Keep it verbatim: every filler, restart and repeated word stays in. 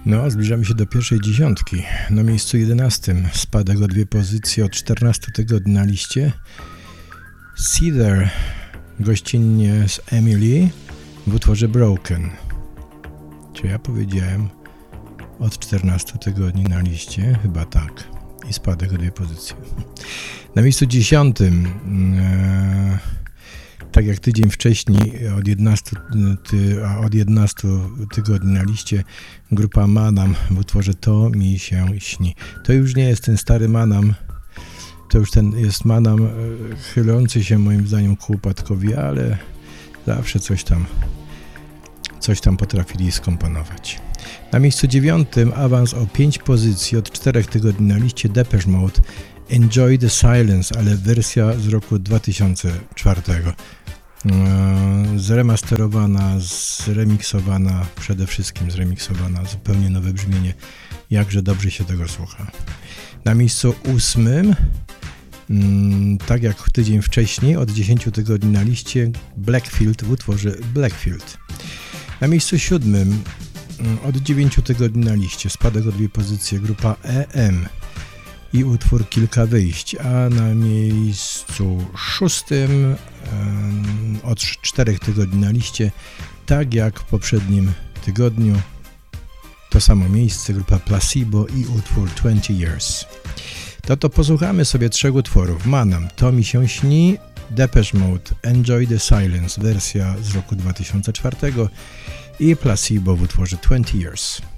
No, zbliżamy się do pierwszej dziesiątki. Na miejscu jedenastym spadek o dwie pozycje od czternastu tygodni na liście. Cedar gościnnie z Emily w utworze Broken. Czy ja powiedziałem od czternastu tygodni na liście? Chyba tak. I spadek o dwie pozycje. Na miejscu dziesiątym e, tak jak tydzień wcześniej, od jedenastu, ty, a od jedenastu tygodni na liście, grupa Manam w utworze To mi się śni. To już nie jest ten stary Manam, to już ten jest Manam chylący się moim zdaniem ku upadkowi, ale zawsze coś tam, coś tam potrafili skomponować. Na miejscu dziewiątym awans o pięć pozycji od czterech tygodni na liście Depeche Mode Enjoy the Silence, ale wersja z roku dwa tysiące czwartego. Zremasterowana, zremiksowana, przede wszystkim zremiksowana, zupełnie nowe brzmienie, jakże dobrze się tego słucha. Na miejscu ósmym, tak jak tydzień wcześniej, od dziesięciu tygodni na liście Blackfield w utworze Blackfield. Na miejscu siódmym, od dziewięciu tygodni na liście, spadek o dwie pozycje, grupa E M i utwór Kilka wyjść, a na miejscu szóstym od czterech tygodni na liście, tak jak w poprzednim tygodniu, to samo miejsce, grupa Placebo i utwór twenty years. To to posłuchamy sobie trzech utworów. Manam, To mi się śni, Depeche Mode, Enjoy the Silence, wersja z roku dwa tysiące czwartego i Placebo w utworze twenty years.